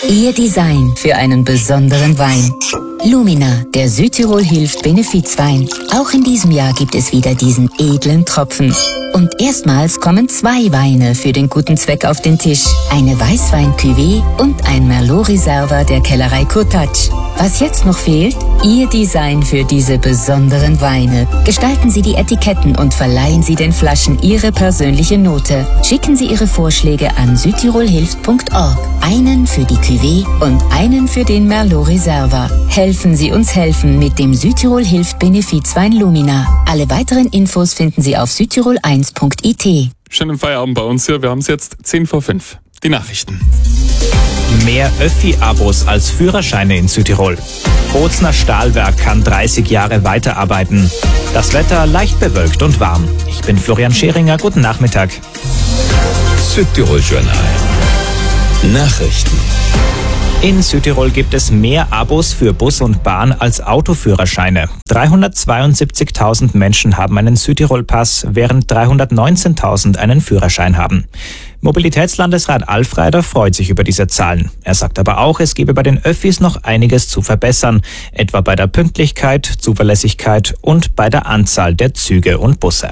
Ihr Design für einen besonderen Wein. Lumina, der Südtirol hilft Benefizwein. Auch in diesem Jahr gibt es wieder diesen edlen Tropfen. Und erstmals kommen 2 Weine für den guten Zweck auf den Tisch. Eine Weißwein-Cuvée und ein Merlot Reserva der Kellerei Kurtatsch. Was jetzt noch fehlt? Ihr Design für diese besonderen Weine. Gestalten Sie die Etiketten und verleihen Sie den Flaschen Ihre persönliche Note. Schicken Sie Ihre Vorschläge an südtirolhilft.org. Einen für die Cuvée und einen für den Merlot Reserva. Helfen Sie uns helfen mit dem Südtirol Hilft Benefizwein Lumina. Alle weiteren Infos finden Sie auf südtirol1.it. Schönen Feierabend bei uns hier. Wir haben es jetzt 10:05. Die Nachrichten. Mehr Öffi-Abos als Führerscheine in Südtirol. Bozner Stahlwerk kann 30 Jahre weiterarbeiten. Das Wetter leicht bewölkt und warm. Ich bin Florian Scheringer. Guten Nachmittag. Südtirol Journal. Nachrichten. In Südtirol gibt es mehr Abos für Bus und Bahn als Autoführerscheine. 372.000 Menschen haben einen Südtirol-Pass, während 319.000 einen Führerschein haben. Mobilitätslandesrat Alfreider freut sich über diese Zahlen. Er sagt aber auch, es gebe bei den Öffis noch einiges zu verbessern, etwa bei der Pünktlichkeit, Zuverlässigkeit und bei der Anzahl der Züge und Busse.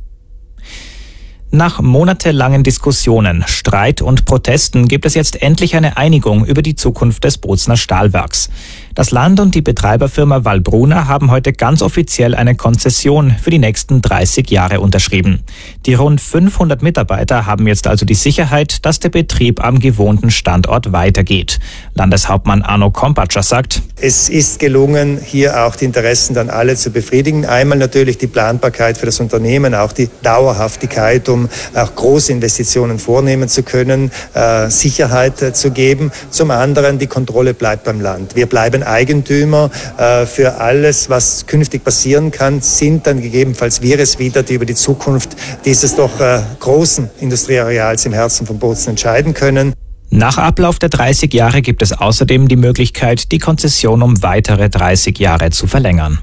Nach monatelangen Diskussionen, Streit und Protesten gibt es jetzt endlich eine Einigung über die Zukunft des Bozner Stahlwerks. Das Land und die Betreiberfirma Wallbrunner haben heute ganz offiziell eine Konzession für die nächsten 30 Jahre unterschrieben. Die rund 500 Mitarbeiter haben jetzt also die Sicherheit, dass der Betrieb am gewohnten Standort weitergeht. Landeshauptmann Arno Kompatscher sagt: Es ist gelungen, hier auch die Interessen dann alle zu befriedigen. Einmal natürlich die Planbarkeit für das Unternehmen, auch die Dauerhaftigkeit, um auch große Investitionen vornehmen zu können, Sicherheit zu geben. Zum anderen, die Kontrolle bleibt beim Land. Wir bleiben Eigentümer für alles, was künftig passieren kann, sind dann gegebenenfalls wir es wieder, die über die Zukunft dieses doch großen Industrieareals im Herzen von Bozen entscheiden können. Nach Ablauf der 30 Jahre gibt es außerdem die Möglichkeit, die Konzession um weitere 30 Jahre zu verlängern.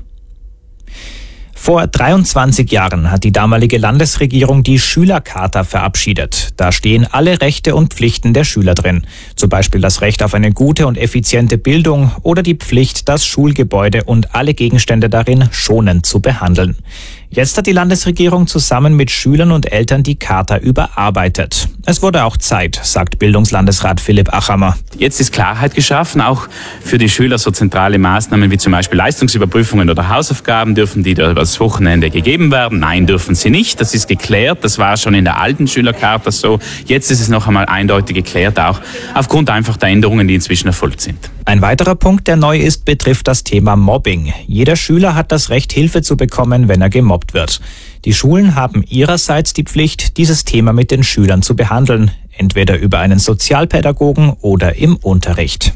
Vor 23 Jahren hat die damalige Landesregierung die Schülercharta verabschiedet. Da stehen alle Rechte und Pflichten der Schüler drin. Zum Beispiel das Recht auf eine gute und effiziente Bildung oder die Pflicht, das Schulgebäude und alle Gegenstände darin schonend zu behandeln. Jetzt hat die Landesregierung zusammen mit Schülern und Eltern die Charta überarbeitet. Es wurde auch Zeit, sagt Bildungslandesrat Philipp Achammer. Jetzt ist Klarheit geschaffen, auch für die Schüler so zentrale Maßnahmen wie zum Beispiel Leistungsüberprüfungen oder Hausaufgaben. Dürfen die da übers Wochenende gegeben werden? Nein, dürfen sie nicht. Das ist geklärt. Das war schon in der alten Schülercharta so. Jetzt ist es noch einmal eindeutig geklärt, auch aufgrund einfach der Änderungen, die inzwischen erfolgt sind. Ein weiterer Punkt, der neu ist, betrifft das Thema Mobbing. Jeder Schüler hat das Recht, Hilfe zu bekommen, wenn er gemobbt wird. Die Schulen haben ihrerseits die Pflicht, dieses Thema mit den Schülern zu behandeln, entweder über einen Sozialpädagogen oder im Unterricht.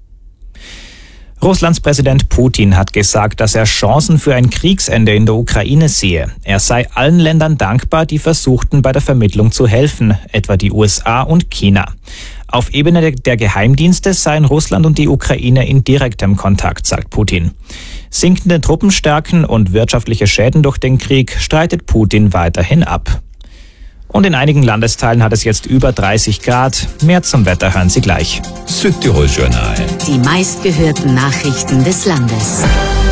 Russlands Präsident Putin hat gesagt, dass er Chancen für ein Kriegsende in der Ukraine sehe. Er sei allen Ländern dankbar, die versuchten, bei der Vermittlung zu helfen, etwa die USA und China. Auf Ebene der Geheimdienste seien Russland und die Ukraine in direktem Kontakt, sagt Putin. Sinkende Truppenstärken und wirtschaftliche Schäden durch den Krieg streitet Putin weiterhin ab. Und in einigen Landesteilen hat es jetzt über 30 Grad. Mehr zum Wetter hören Sie gleich. Südtirol Journal. Die meistgehörten Nachrichten des Landes.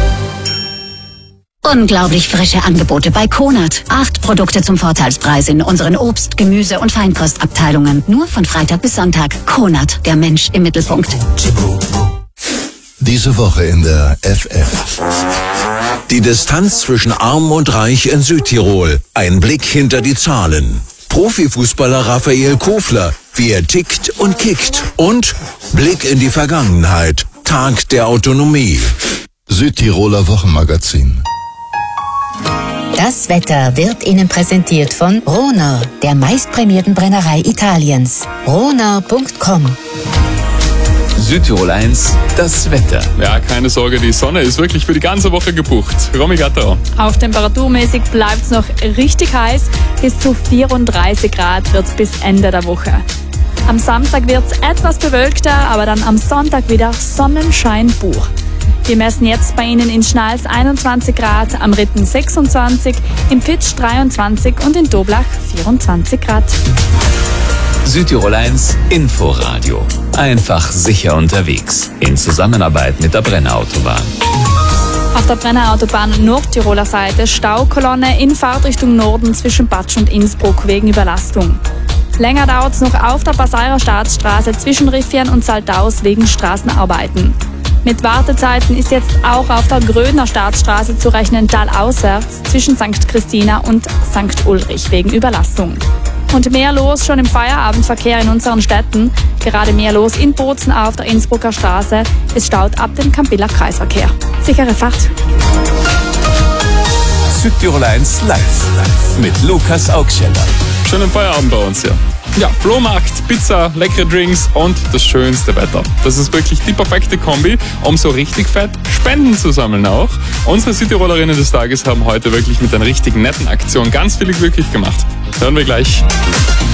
Unglaublich frische Angebote bei Konert. 8 Produkte zum Vorteilspreis in unseren Obst-, Gemüse- und Feinkostabteilungen. Nur von Freitag bis Sonntag. Konert, der Mensch im Mittelpunkt. Diese Woche in der FF. Die Distanz zwischen Arm und Reich in Südtirol. Ein Blick hinter die Zahlen. Profifußballer Raphael Kofler, wie er tickt und kickt. Und Blick in die Vergangenheit. Tag der Autonomie. Südtiroler Wochenmagazin. Das Wetter wird Ihnen präsentiert von Ronau, der meistprämierten Brennerei Italiens. Ronau.com. Südtirol 1, das Wetter. Ja, keine Sorge, die Sonne ist wirklich für die ganze Woche gebucht. Romy Gatter. Auch temperaturmäßig bleibt es noch richtig heiß. Bis zu 34 Grad wird es bis Ende der Woche. Am Samstag wird es etwas bewölkter, aber dann am Sonntag wieder Sonnenschein pur. Wir messen jetzt bei Ihnen in Schnals 21 Grad, am Ritten 26, im Fitsch 23 und in Doblach 24 Grad. Südtirol 1 Inforadio. Einfach sicher unterwegs. In Zusammenarbeit mit der Brenner Autobahn. Auf der Brenner Autobahn Nordtiroler Seite Staukolonne in Fahrtrichtung Norden zwischen Batsch und Innsbruck wegen Überlastung. Länger dauert es noch auf der Passairer Staatsstraße zwischen Riffian und Saltaus wegen Straßenarbeiten. Mit Wartezeiten ist jetzt auch auf der Grödner Staatsstraße zu rechnen, talauswärts zwischen St. Christina und St. Ulrich wegen Überlastung. Und mehr los schon im Feierabendverkehr in unseren Städten. Gerade mehr los in Bozen auf der Innsbrucker Straße. Es staut ab dem Campiller Kreisverkehr. Sichere Fahrt. Südtirol 1 live mit Lukas Augsteller. Schönen Feierabend bei uns hier. Ja, Flohmarkt, Pizza, leckere Drinks und das schönste Wetter. Das ist wirklich die perfekte Kombi, um so richtig fett Spenden zu sammeln auch. Unsere Südtirolerinnen des Tages haben heute wirklich mit einer richtig netten Aktion ganz viel glücklich gemacht. Hören wir gleich.